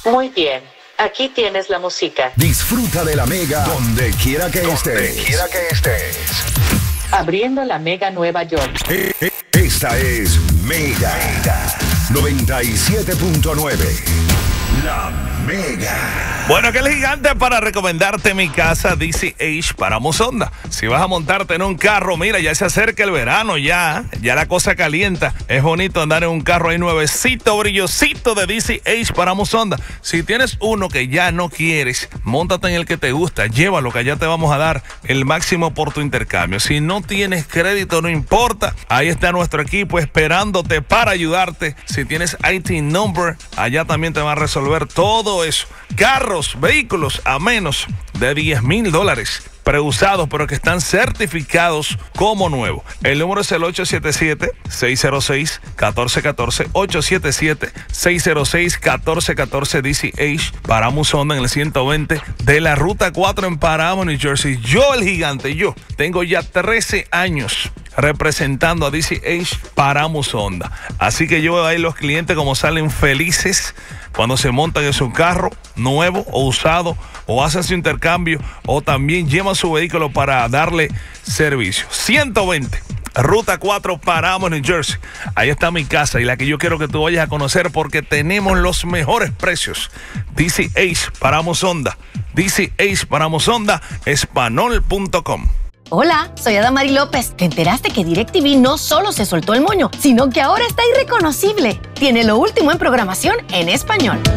Muy bien, aquí tienes la música. Disfruta de la Mega donde quiera que estés. Abriendo la Mega Nueva York. Esta es Mega 97.9. La Mega. Bueno, que el gigante para recomendarte mi casa DCH para Musonda. Si vas a montarte en un carro, mira, ya se acerca el verano, ya la cosa calienta. Es bonito andar en un carro ahí nuevecito, brillosito de DCH para Musonda. Si tienes uno que ya no quieres, móntate en el que te gusta, llévalo, que allá te vamos a dar el máximo por tu intercambio. Si no tienes crédito, no importa, ahí está nuestro equipo esperándote para ayudarte. Si tienes IT number, allá también te va a resolver todo eso. Carros, vehículos a menos de $10,000 preusados, pero que están certificados como nuevos. El número es el 877-606-1414, 877-606-1414 DCH para Musonda en el 120 de la Ruta 4 en Paramo, New Jersey. Yo, el gigante, yo tengo ya 13 años representando a DCH para Musonda. Así que yo veo ahí los clientes como salen felices cuando se montan en su carro nuevo o usado, o hacen su intercambio, o también llevan su vehículo para darle servicio. 120, Ruta 4, Paramo, New Jersey. Ahí está mi casa y la que yo quiero que tú vayas a conocer porque tenemos los mejores precios. DCH para Musonda. DCH para Musonda, espanol.com. Hola, soy Adamari López. ¿Te enteraste que DirecTV no solo se soltó el moño, sino que ahora está irreconocible? Tiene lo último en programación en español.